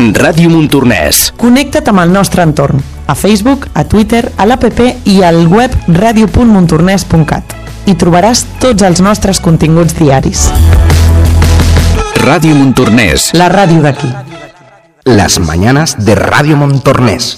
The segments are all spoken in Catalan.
Ràdio Montornès. Connecta't amb el nostre entorn, a Facebook, a Twitter, a l'APP i al web radio.montornès.cat. Hi trobaràs tots els nostres continguts diaris. Ràdio Montornès. La ràdio d'aquí. Las mañanas de Ràdio Montornès.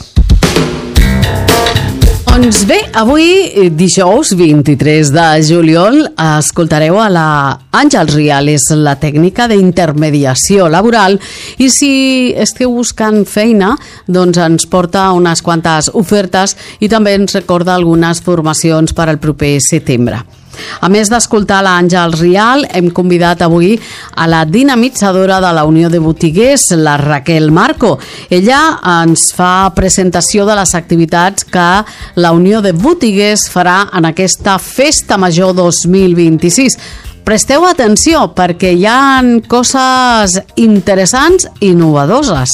Doncs bé, avui, dijous 23 de juliol, escoltareu a la Àngels Rial, és la tècnica d'intermediació laboral, i si esteu buscant feina, doncs ens porta unes quantes ofertes i també ens recorda algunes formacions per al proper setembre. A més d'escoltar l'Àngels Rial, hem convidat avui a la dinamitzadora de la Unió de Botiguers, la Raquel Marco. Ella ens fa presentació de les activitats que la Unió de Botiguers farà en aquesta Festa Major 2026. Presteu atenció perquè hi ha coses interessants i innovadores.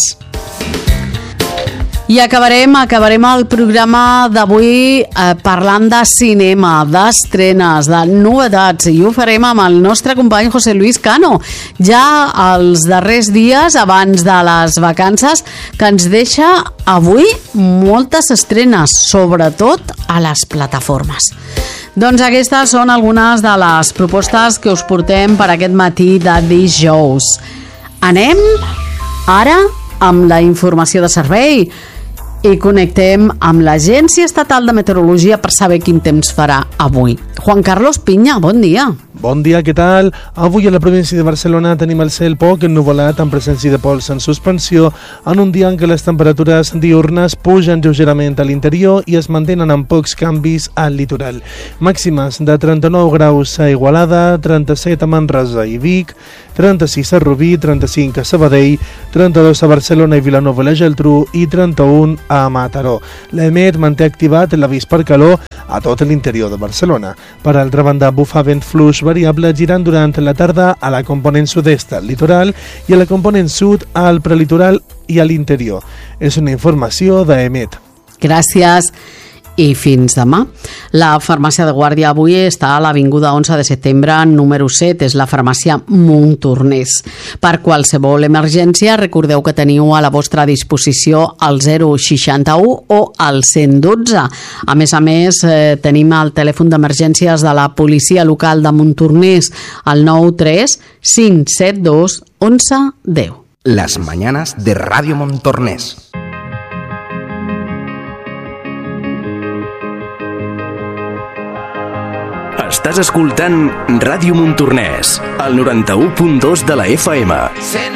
I acabarem el programa d'avui parlant de cinema, d'estrenes, de novetats, i ho farem amb el nostre company José Luis Cano, ja els darrers dies abans de les vacances, que ens deixa avui moltes estrenes, sobretot a les plataformes. Doncs aquestes són algunes de les propostes que us portem per aquest matí de dijous. Anem ara amb la informació de servei i connectem amb l'Agència Estatal de Meteorologia per saber quin temps farà avui. Juan Carlos Piña, bon dia. Bon dia, què tal? Avui a la província de Barcelona tenim el cel poc ennuvolat amb presència de pols en suspensió en un dia en què les temperatures diurnes pugen lleugerament a l'interior i es mantenen amb pocs canvis al litoral. Màximes de 39 graus a Igualada, 37 a Manresa i Vic, 36 a Rubí, 35 a Sabadell, 32 a Barcelona i Vilanova i la Geltrú i 31 a Mataró. L'EMET manté activat l'avís per calor a tot l'interior de Barcelona. Per altra banda, bufa vent fluix variable girant durant la tarda a la component sud-est al litoral i a la component sud al prelitoral i a l'interior. És una informació d'EMET. Gràcies i fins demà. La farmàcia de Guàrdia avui està a l'Avinguda 11 de setembre, número 7, és la farmàcia Montornès. Per qualsevol emergència, recordeu que teniu a la vostra disposició el 061 o el 112. A més, tenim el telèfon d'emergències de la policia local de Montornès, el 93 572 1110. Las mañanas de Ràdio Montornès. Estàs escoltant Ràdio Montornès, el 91.2 de la FM.